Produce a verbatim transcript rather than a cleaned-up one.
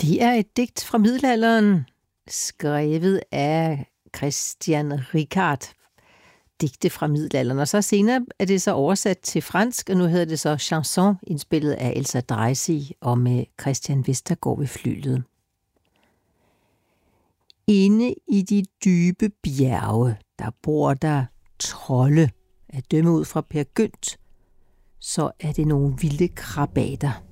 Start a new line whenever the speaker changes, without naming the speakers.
Det er et digt fra middelalderen, skrevet af Christian Ricard. Digte fra middelalderen, og så senere er det så oversat til fransk, og nu hedder det så Chanson, indspillet af Elsa Dreisig og med Christian Vestergaard ved flyglet. Inde i de dybe bjerge, der bor der trolde. At dømme ud fra Per Gynt, så er det nogle vilde krabater.